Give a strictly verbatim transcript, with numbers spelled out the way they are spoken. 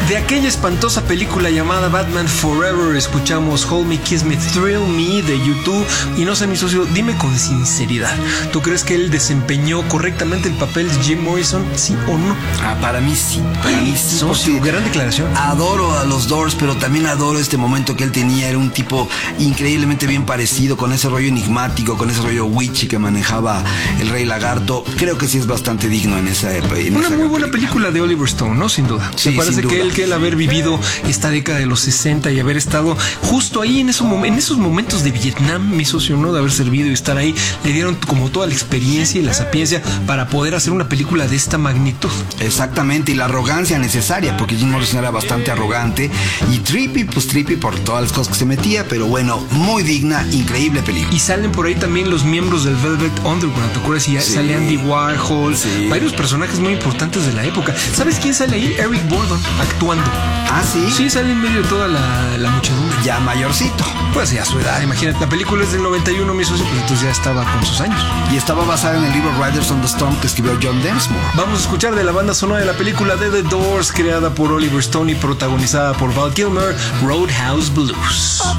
De aquella espantosa película llamada Batman Forever, escuchamos Hold Me, Kiss Me, Thrill Me de YouTube. Y no sé, mi socio, dime con sinceridad, ¿tú crees que él desempeñó correctamente el papel de Jim Morrison, sí o no? Ah, para mí sí, para mí sí. Socio, gran declaración. Adoro a los Doors, pero también adoro este momento que él tenía. Era un tipo increíblemente bien parecido, con ese rollo enigmático, con ese rollo witchy que manejaba el Rey Lagarto. Creo que sí es bastante digno en esa época. Una muy buena película de Oliver Stone, ¿no? Sin duda. Sí, me parece sin que duda. él, que él haber vivido esta década de los sesenta y haber estado justo ahí en, eso, en esos momentos de Vietnam, mi socio, ¿no? De haber servido y estar ahí, le dieron como toda la experiencia y la sapiencia para poder hacer una película de esta magnitud. Exactamente, y la arrogancia necesaria, porque Jim Morrison era bastante arrogante. Y Trippy, pues Trippy por todas las cosas que se metía, pero bueno, muy digna, increíble película. Y salen por ahí también los miembros del Velvet Underground, ¿te acuerdas? Y Sí. sale Andy Warhol, Sí. varios personajes muy importantes de la época. ¿Sabes quién sale ahí? Eric Burdon, actuando. Ah, sí. Sí, sale en medio de toda la, la muchedumbre. Ya mayorcito. Pues ya a su edad, imagínate, la película es del noventa y uno, mi socio, pues entonces ya estaba con sus años. Y estaba basada en el libro Riders on the Storm que escribió John Densmore. Vamos a escuchar de la banda sonora de la película de The Doors, creada por Oliver Stone y protagonizada por Val Kilmer, Roadhouse Blues.